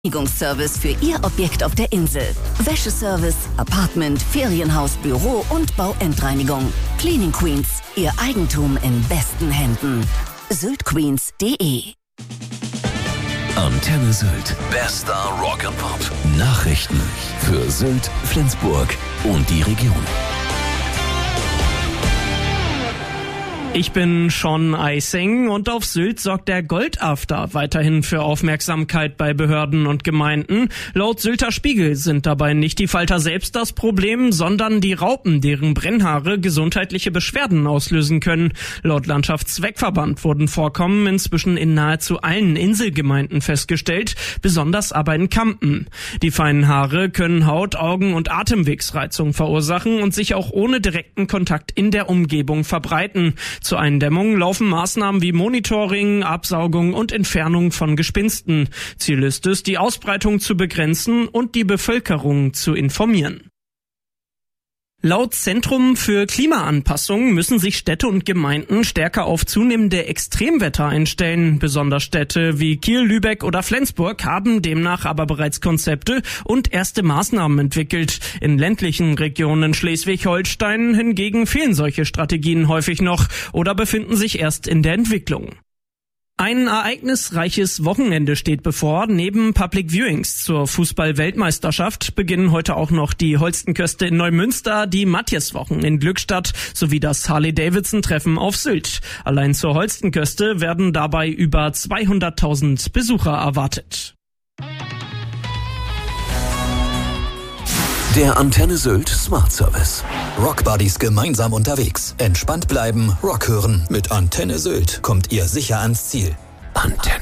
Reinigungsservice für Ihr Objekt auf der Insel. Wäscheservice, Apartment, Ferienhaus, Büro und Bauendreinigung. Cleaning Queens, Ihr Eigentum in besten Händen. syltqueens.de. Antenne Sylt. Bester Rock and Pop. Nachrichten für Sylt, Flensburg und die Region. Ich bin Sean Eising und auf Sylt sorgt der Goldafter weiterhin für Aufmerksamkeit bei Behörden und Gemeinden. Laut Sylter Spiegel sind dabei nicht die Falter selbst das Problem, sondern die Raupen, deren Brennhaare gesundheitliche Beschwerden auslösen können. Laut Landschaftszweckverband wurden Vorkommen inzwischen in nahezu allen Inselgemeinden festgestellt, besonders aber in Kampen. Die feinen Haare können Haut-, Augen- und Atemwegsreizung verursachen und sich auch ohne direkten Kontakt in der Umgebung verbreiten. Zur Eindämmung laufen Maßnahmen wie Monitoring, Absaugung und Entfernung von Gespinsten. Ziel ist es, die Ausbreitung zu begrenzen und die Bevölkerung zu informieren. Laut Zentrum für Klimaanpassung müssen sich Städte und Gemeinden stärker auf zunehmende Extremwetter einstellen. Besonders Städte wie Kiel, Lübeck oder Flensburg haben demnach aber bereits Konzepte und erste Maßnahmen entwickelt. In ländlichen Regionen Schleswig-Holstein hingegen fehlen solche Strategien häufig noch oder befinden sich erst in der Entwicklung. Ein ereignisreiches Wochenende steht bevor. Neben Public Viewings zur Fußball-Weltmeisterschaft beginnen heute auch noch die Holstenköste in Neumünster, die Matjeswochen in Glückstadt sowie das Harley-Davidson-Treffen auf Sylt. Allein zur Holstenküste werden dabei über 200.000 Besucher erwartet. Der Antenne Sylt Smart Service. Rockbuddies gemeinsam unterwegs. Entspannt bleiben, Rock hören. Mit Antenne Sylt kommt ihr sicher ans Ziel. Antenne.